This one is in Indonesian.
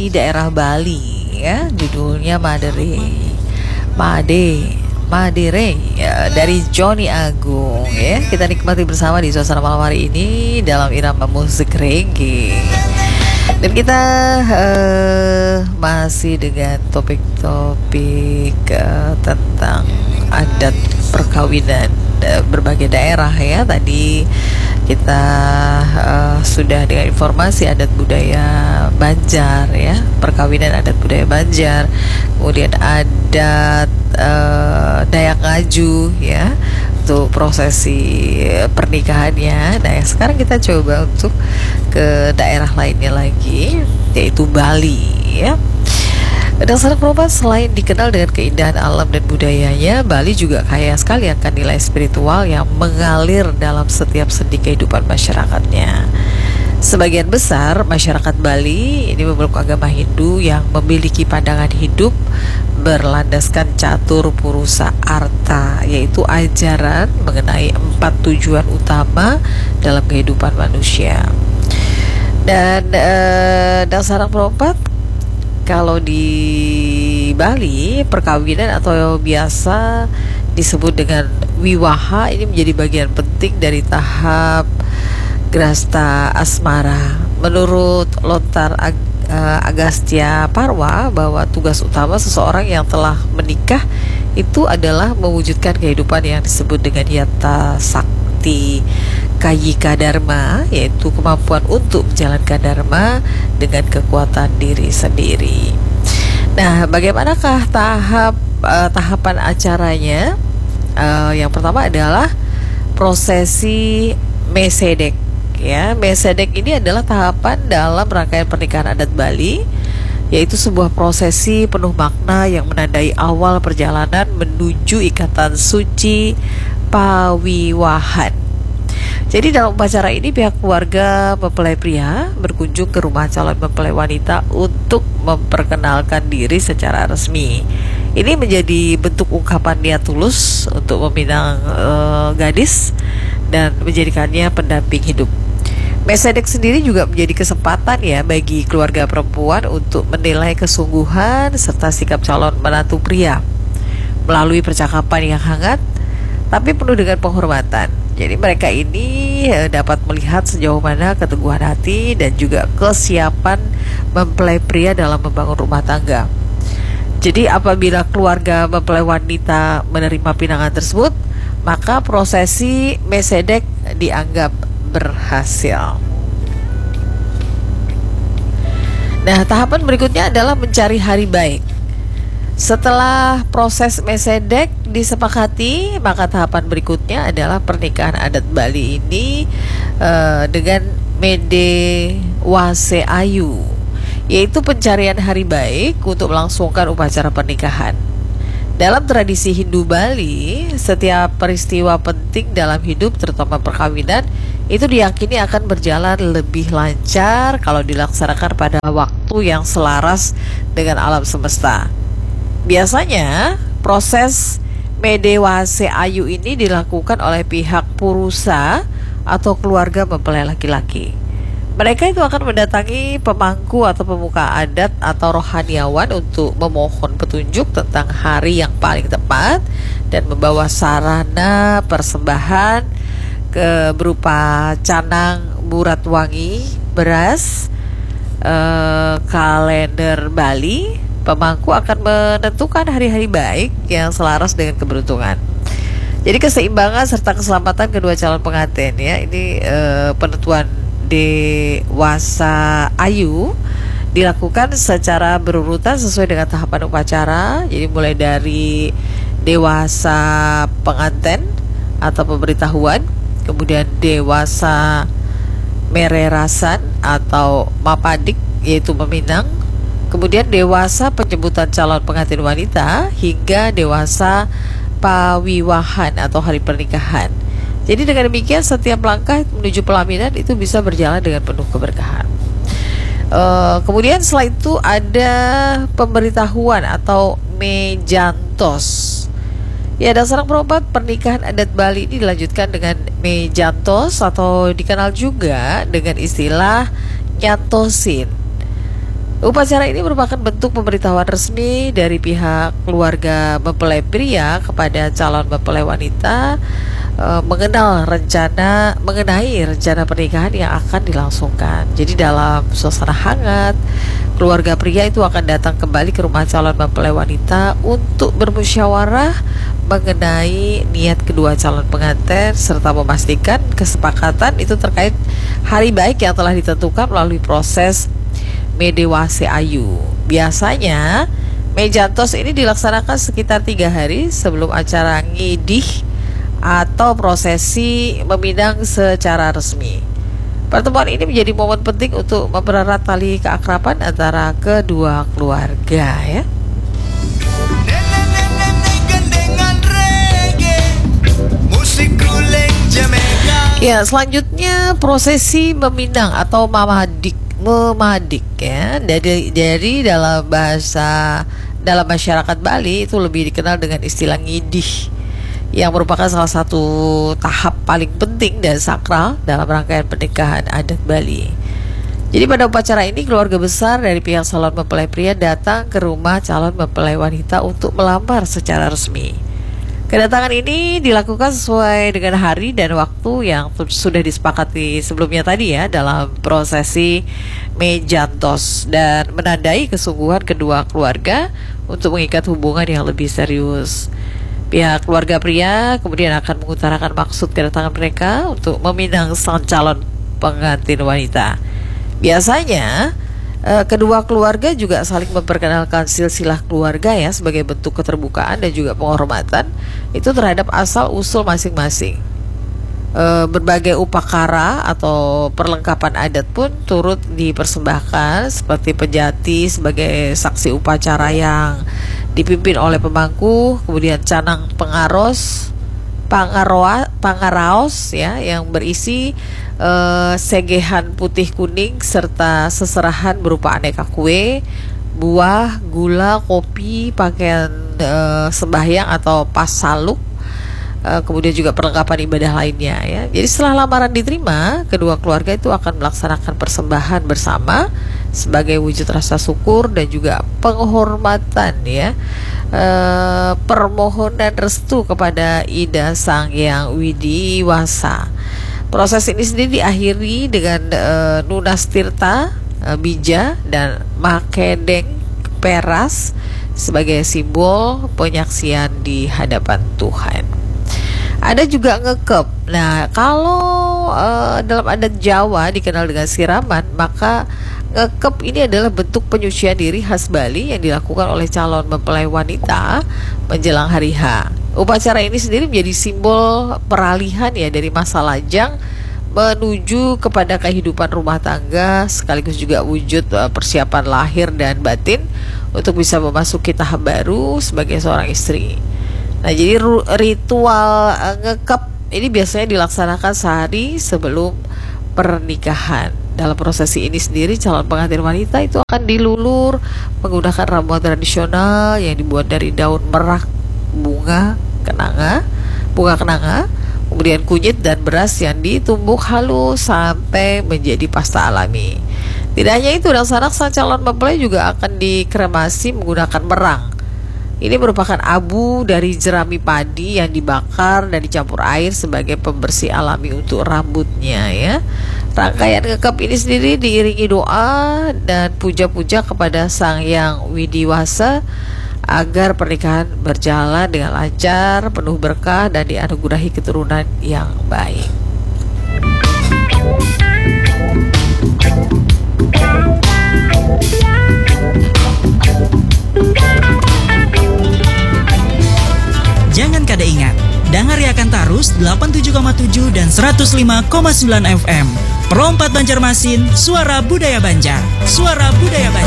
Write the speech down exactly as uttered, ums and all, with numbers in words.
di daerah Bali ya, judulnya Madere. Made Madere ya, dari Johnny Agung ya. Kita nikmati bersama di suasana malam hari ini dalam irama musik reggae. Dan kita uh, masih dengan topik-topik uh, tentang adat perkawinan uh, berbagai daerah ya. Tadi kita uh, sudah dengan informasi adat budaya Banjar ya, perkawinan adat budaya Banjar. Kemudian adat uh, Dayak Ngaju ya, untuk prosesi pernikahannya. Nah, sekarang kita coba untuk ke daerah lainnya lagi, yaitu Bali ya. Dasar Perempuan selain dikenal dengan keindahan alam dan budayanya, Bali juga kaya sekali akan nilai spiritual yang mengalir dalam setiap sendi kehidupan masyarakatnya. Sebagian besar masyarakat Bali ini memeluk agama Hindu yang memiliki pandangan hidup berlandaskan catur purusa arta, yaitu ajaran mengenai empat tujuan utama dalam kehidupan manusia. Dan eh, dasar perempat kalau di Bali, perkawinan atau biasa disebut dengan wiwaha ini menjadi bagian penting dari tahap Grasta Asmara. Menurut Lontar Ag uh, Agastya Parwa, bahwa tugas utama seseorang yang telah menikah itu adalah mewujudkan kehidupan yang disebut dengan yata sakti kayika dharma, yaitu kemampuan untuk menjalankan dharma dengan kekuatan diri sendiri. Nah, bagaimanakah tahap uh, tahapan acaranya? Uh, yang pertama adalah prosesi mesedek. Ya, mesedek ini adalah tahapan dalam rangkaian pernikahan adat Bali, yaitu sebuah prosesi penuh makna yang menandai awal perjalanan menuju ikatan suci pawiwahan. Jadi dalam upacara ini pihak keluarga mempelai pria berkunjung ke rumah calon mempelai wanita untuk memperkenalkan diri secara resmi. Ini menjadi bentuk ungkapan niat tulus untuk meminang uh, gadis dan menjadikannya pendamping hidup. Mesedek sendiri juga menjadi kesempatan ya bagi keluarga perempuan untuk menilai kesungguhan serta sikap calon menantu pria melalui percakapan yang hangat tapi penuh dengan penghormatan. Jadi mereka ini eh, dapat melihat sejauh mana keteguhan hati dan juga kesiapan mempelai pria dalam membangun rumah tangga. Jadi apabila keluarga mempelai wanita menerima pinangan tersebut, maka prosesi mesedek dianggap berhasil. Nah, tahapan berikutnya adalah mencari hari baik. Setelah proses mesedek disepakati, maka tahapan berikutnya adalah pernikahan adat Bali ini uh, dengan Mede Wase Ayu, yaitu pencarian hari baik untuk melangsungkan upacara pernikahan. Dalam tradisi Hindu Bali, setiap peristiwa penting dalam hidup, terutama perkawinan, itu diyakini akan berjalan lebih lancar kalau dilaksanakan pada waktu yang selaras dengan alam semesta. Biasanya proses Mede Wase Ayu ini dilakukan oleh pihak purusa atau keluarga mempelai laki-laki. Mereka itu akan mendatangi pemangku atau pemuka adat atau rohaniawan untuk memohon petunjuk tentang hari yang paling tepat dan membawa sarana persembahan ke berupa canang burat wangi, beras, eh, kalender Bali. Pemangku akan menentukan hari-hari baik yang selaras dengan keberuntungan. Jadi keseimbangan serta keselamatan kedua calon pengantin ya, ini eh, penentuan Dewasa Ayu dilakukan secara berurutan sesuai dengan tahapan upacara. Jadi mulai dari dewasa pengantin atau pemberitahuan, kemudian dewasa mererasan atau mapadik yaitu meminang, kemudian dewasa penjemputan calon pengantin wanita, hingga dewasa pawiwahan atau hari pernikahan. Jadi dengan demikian setiap langkah menuju pelaminan itu bisa berjalan dengan penuh keberkahan. Uh, kemudian setelah itu ada pemberitahuan atau mejantos. Ya, dasar perempat pernikahan adat Bali ini dilanjutkan dengan mejantos atau dikenal juga dengan istilah nyantosin. Upacara ini merupakan bentuk pemberitahuan resmi dari pihak keluarga mempelai pria kepada calon mempelai wanita e, mengenal rencana mengenai rencana pernikahan yang akan dilangsungkan. Jadi dalam suasana hangat, keluarga pria itu akan datang kembali ke rumah calon mempelai wanita untuk bermusyawarah mengenai niat kedua calon pengantin serta memastikan kesepakatan itu terkait hari baik yang telah ditentukan melalui proses Medewase Ayu. Biasanya Mejantos ini dilaksanakan sekitar tiga hari sebelum acara ngidih atau prosesi meminang secara resmi. Pertemuan ini menjadi momen penting untuk mempererat tali keakraban antara kedua keluarga ya. Ya, selanjutnya prosesi meminang atau mamadik memadik ya. Dari dari dalam bahasa dalam masyarakat Bali itu lebih dikenal dengan istilah ngidih, yang merupakan salah satu tahap paling penting dan sakral dalam rangkaian pernikahan adat Bali. Jadi pada upacara ini keluarga besar dari pihak calon mempelai pria datang ke rumah calon mempelai wanita untuk melamar secara resmi. Kedatangan ini dilakukan sesuai dengan hari dan waktu yang sudah disepakati sebelumnya tadi ya dalam prosesi Mejantos, dan menandai kesungguhan kedua keluarga untuk mengikat hubungan yang lebih serius. Pihak keluarga pria kemudian akan mengutarakan maksud kedatangan mereka untuk meminang sang calon pengantin wanita. Biasanya Uh, kedua keluarga juga saling memperkenalkan silsilah keluarga ya sebagai bentuk keterbukaan dan juga penghormatan itu terhadap asal usul masing-masing. Uh, berbagai upakara atau perlengkapan adat pun turut dipersembahkan seperti pejati sebagai saksi upacara yang dipimpin oleh pemangku, kemudian canang pengaros, pangaroa, pangaraos ya yang berisi Uh, segehan putih kuning serta seserahan berupa aneka kue, buah, gula, kopi, pakaian uh, sembahyang atau pasaluk, uh, kemudian juga perlengkapan ibadah lainnya ya. Jadi setelah lamaran diterima, kedua keluarga itu akan melaksanakan persembahan bersama sebagai wujud rasa syukur dan juga penghormatan ya, uh, permohonan restu kepada Ida Sang Hyang Widiwasa. Proses ini sendiri diakhiri dengan uh, nunas tirta, uh, bija, dan makedeng peras sebagai simbol penyaksian di hadapan Tuhan. Ada juga ngekep. Nah, kalau uh, dalam adat Jawa dikenal dengan siraman, maka ngekep ini adalah bentuk penyucian diri khas Bali yang dilakukan oleh calon mempelai wanita menjelang hari H. Upacara ini sendiri menjadi simbol peralihan ya dari masa lajang menuju kepada kehidupan rumah tangga, sekaligus juga wujud uh, persiapan lahir dan batin untuk bisa memasuki tahap baru sebagai seorang istri. Nah, jadi ritual uh, ngekep ini biasanya dilaksanakan sehari sebelum pernikahan. Dalam prosesi ini sendiri calon pengantin wanita itu akan dilulur menggunakan ramuan tradisional yang dibuat dari daun merak, bunga kenanga, bunga kenanga, kemudian kunyit dan beras yang ditumbuk halus sampai menjadi pasta alami. Tidak hanya itu, dan sanak sang calon mempelai juga akan dikremasi menggunakan merang. Ini merupakan abu dari jerami padi yang dibakar dan dicampur air sebagai pembersih alami untuk rambutnya ya. Rangkaian ngekep ini sendiri diiringi doa dan puja-puja kepada Sang Hyang Widiwasa agar pernikahan berjalan dengan lancar, penuh berkah, dan dianugerahi keturunan yang baik. Jangan kada ingat, Dangariakan Tarus delapan puluh tujuh koma tujuh dan seratus lima koma sembilan F M. Perompat Banjarmasin, suara budaya Banjar, suara budaya Banjar.